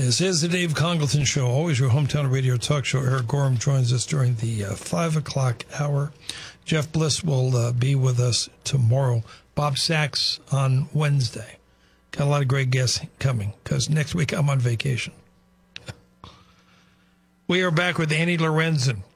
This is the Dave Congleton Show, always your hometown radio talk show. Eric Gorham joins us during the 5 o'clock hour. Jeff Bliss will be with us tomorrow. Bob Sachs on Wednesday. Got a lot of great guests coming because next week I'm on vacation. We are back with Annie Lorenzen.